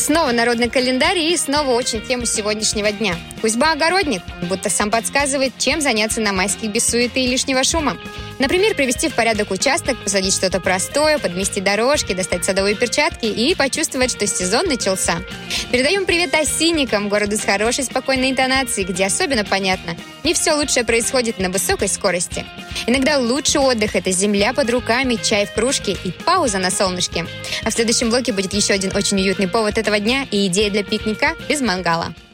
Снова народный календарь и снова очень тема сегодняшнего дня. Кузьба-огородник будто сам подсказывает, чем заняться на майских без суеты и лишнего шума. Например, привести в порядок участок, посадить что-то простое, подмести дорожки, достать садовые перчатки и почувствовать, что сезон начался. Передаем привет осинникам, городу с хорошей, спокойной интонацией, где особенно понятно, не все лучшее происходит на высокой скорости. Иногда лучший отдых – это земля под руками, чай в кружке и пауза на солнышке. А в следующем блоке будет еще один очень уютный повод этого дня и идея для пикника без мангала.